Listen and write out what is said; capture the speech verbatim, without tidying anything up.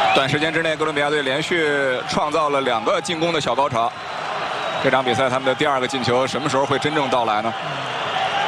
短时间之内，哥伦比亚队连续创造了两个进攻的小高潮。这场比赛他们的第二个进球什么时候会真正到来呢？